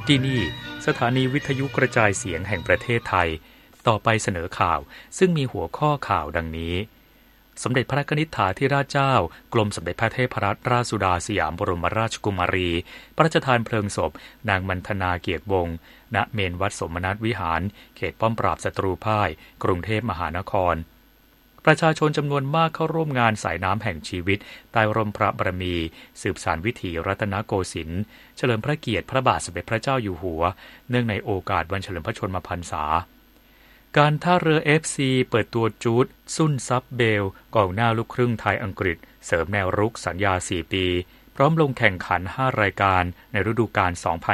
ที่นี่สถานีวิทยุกระจายเสียงแห่งประเทศไทยต่อไปเสนอข่าวซึ่งมีหัวข้อข่าวดังนี้สมเด็จพระกนิษฐาธิราชเจ้ากรมสมเด็จพระเทพรัตนราชสุดาสยามบรมราชกุมารีพระราชทานเพลิงศพนางมันธนาเกียรติวงศ์ณเมนวัดสมนัสวิหารเขตป้อมปราบศัตรูพ่ายกรุงเทพมหานครประชาชนจำนวนมากเข้าร่วมงานสายน้ำแห่งชีวิตใต้ร่มพระบารมีสืบสานวิถีรัตนโกสินทร์เฉลิมพระเกียรติพระบาทสมเด็จพระเจ้าอยู่หัวเนื่องในโอกาสวันเฉลิมพระชนมพรรษาการท่าเรือ FC เปิดตัวจูดซุนซับเบลกองหน้าลูกครึ่งไทยอังกฤษเสริมแนวรุกสัญญา4ปีพร้อมลงแข่งขัน5รายการในฤดูกาล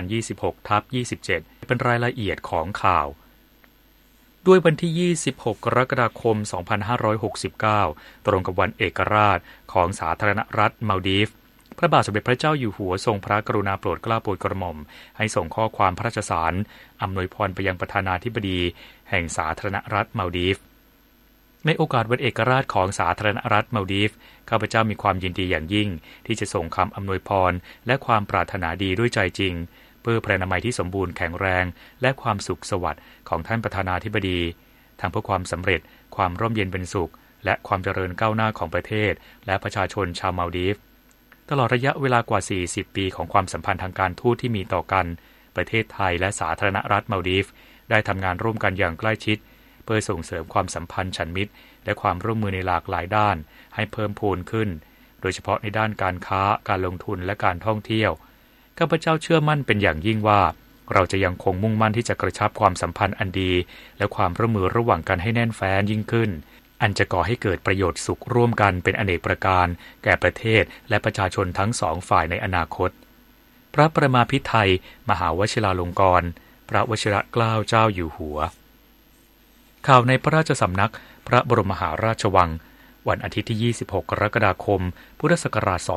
2026-27 เป็นรายละเอียดของข่าวด้วยวันที่26กรกฎาคม2569ตรงกับวันเอกราชของสาธารณรัฐมัลดีฟพระบาทสมเด็จพระเจ้าอยู่หัวทรงพระกรุณาโปรดเกล้าโปรดกระหม่อมให้ส่งข้อความพระราชสารอำนวยพรไปยังประธานาธิบดีแห่งสาธารณรัฐมัลดีฟในโอกาสวันเอกราชของสาธารณรัฐมัลดีฟข้าพเจ้ามีความยินดีอย่างยิ่งที่จะส่งคำอำนวยพรและความปรารถนาดีด้วยใจจริงเพื่อพระนามัยที่สมบูรณ์แข็งแรงและความสุขสวัสดิ์ของท่านประธานาธิบดีทั้งเพื่อความสำเร็จความร่มเย็นเป็นสุขและความเจริญก้าวหน้าของประเทศและประชาชนชาวมัลดีฟตลอดระยะเวลากว่า40ปีของความสัมพันธ์ทางการทูตที่มีต่อกันประเทศไทยและสาธารณรัฐมัลดีฟได้ทำงานร่วมกันอย่างใกล้ชิดเพื่อส่งเสริมความสัมพันธ์ฉันมิตรและความร่วมมือในหลากหลายด้านให้เพิ่มพูนขึ้นโดยเฉพาะในด้านการค้าการลงทุนและการท่องเที่ยวข้าพเจ้าเชื่อมั่นเป็นอย่างยิ่งว่าเราจะยังคงมุ่งมั่นที่จะกระชับความสัมพันธ์อันดีและความร่วมมือระหว่างกันให้แน่นแฟ้นยิ่งขึ้นอันจะก่อให้เกิดประโยชน์สุขร่วมกันเป็นอเนกประการแก่ประเทศและประชาชนทั้งสองฝ่ายในอนาคตพระประมาภิไธยมหาวชิราลงกรณ์พระวชิรเกล้าเจ้าอยู่หัวข่าวในพระราชสำนักพระบรมมหาราชวังวันอาทิตย์ที่26กรกฎาคมพุทธศักราช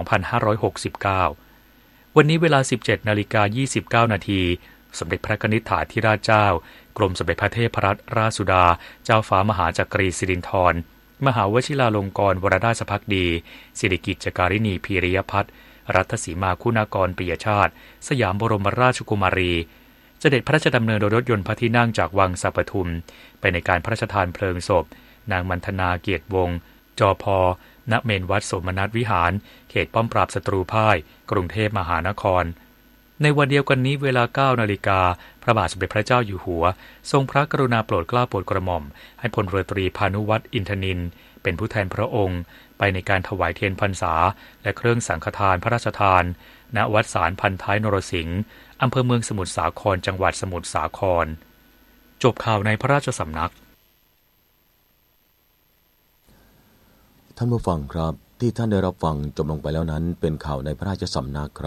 2569วันนี้เวลา 17:29 นาทีสมเด็จพระกนิษฐาธิราชเจ้ากรมสมเด็จพระเทพรัตนราชสุดาเจ้าฟ้ามหาจักรีสิรินธรมหาวชิราลงกรณ์วรราชภักดีสิริกิจจการิณีพีริยพัฒน์รัตสีมาคุณากรปิยชาติสยามบรมราชกุมารีเสด็จพระราชดำเนินโดยรถยนต์พระที่นั่งจากวังสัปทุมไปในการพระราชทานเพลิงศพนางมันธนาเกียรติวงศ์จพ.ณเมนวัดสมนัสวิหารเขตป้อมปราบศัตรูพ่ายกรุงเทพมหานครในวันเดียวกันนี้เวลา 9 นาฬิกาพระบาทสมเด็จพระเจ้าอยู่หัวทรงพระกรุณาโปรดเกล้าโปรดกระหม่อมให้พลเรือตรีพานุวัฒน์อินทนินเป็นผู้แทนพระองค์ไปในการถวายเทียนพรรษาและเครื่องสังฆทานพระราชทานณวัดสารพันท้ายนรสิงห์อำเภอเมืองสมุทรสาครจังหวัดสมุทรสาครจบข่าวในพระราชสำนักท่านผู้ฟังครับที่ท่านได้รับฟังจบลงไปแล้วนั้นเป็นข่าวในพระราชสำนักครับ